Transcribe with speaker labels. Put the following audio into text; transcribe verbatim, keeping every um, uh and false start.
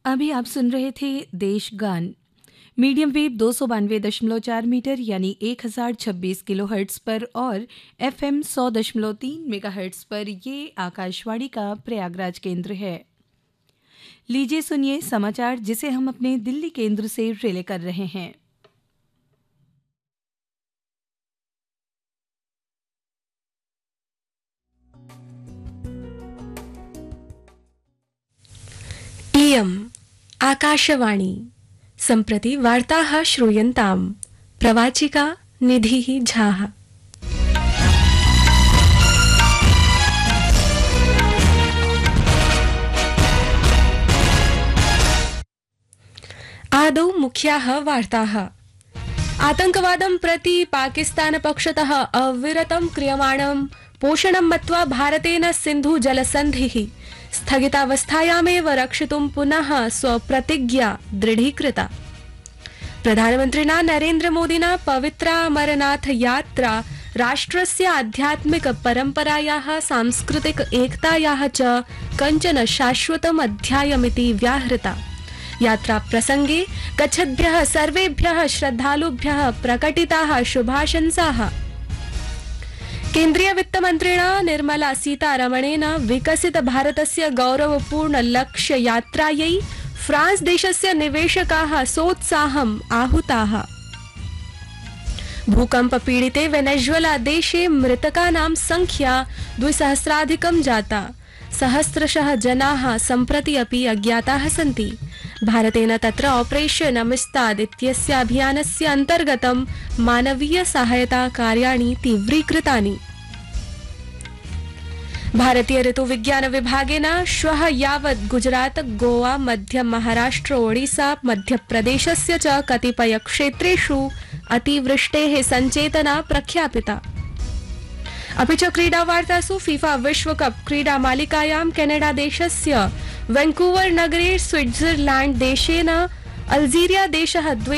Speaker 1: अभी आप सुन रहे थे देश गान। मीडियम वेव दो सौ बानवे दशमलव चार मीटर यानी एक हजार छब्बीस किलो हर्ट्स पर और एफएम सौ दशमलव तीन मेगा हर्ट्स पर ये आकाशवाणी का प्रयागराज केंद्र है। लीजिए सुनिए समाचार जिसे हम अपने दिल्ली केंद्र से रिले कर रहे हैं।
Speaker 2: इयम् आकाशवाणी सम्प्रति वार्ताः श्रूयन्ताम्। प्रवाचिका निधिः झाः। आदौ मुख्याः वार्ताः। आतंकवादं प्रति पाकिस्तानपक्षतः अविरतं क्रियमाणं पोषणं मत्वा भारतेन सिन्धु जलसन्धिः स्थगितावस्थायामेव रक्षितुं पुनः स्वप्रतिज्ञा दृढीकृता। प्रधानमन्त्रिणा नरेन्द्रमोदिना पवित्रा अमरनाथ यात्रा राष्ट्रस्य आध्यात्मिक परम्परायाः सांस्कृतिक एकतायाः च कञ्चन शाश्वतम् अध्यायमिति व्याहृता। यात्रा प्रसंगे गच्छद्भ्यः सर्वेभ्यः श्रद्धालुभ्यः प्रकटिताः शुभाशंसाः। केन्द्रीय वित्तमन्त्रिणा निर्मला सीतारमणेन विकसित भारतस्य गौरवपूर्ण लक्ष्य यात्रायै फ्रांस देशस्य निवेशकाः सोत्साहम् आहुताः। भूकंप पीडिते वेनेजुएला देशे मृतकानां संख्या द्विसहस्राधिकं जाता। सहस्रशः जनाः सम्प्रति अपि अज्ञाताः सन्ति। भारतेन तत्र ऑपरेशन अमिस्ताद इत्यस्य अभियानस्य अन्तर्गतं मानवीय सहायता कार्याणि तीव्रीकृतानि। भारतीय ऋतुविज्ञान विभागेन श्वः यावत् गुजरात, गोवा, मध्य महाराष्ट्र, ओडिशा, मध्यप्रदेशस्य च कतिपय क्षेत्रेषु अतिवृष्टेः संचेतना प्रख्यापिता। अपि च क्रीडावार्तासु फीफा विश्वकप क्रीडामालिकायां केनेडा देशस्य वैंकूवर नगरे स्विट्जरलैंड देशेन अल्जीरिया देशः द्वे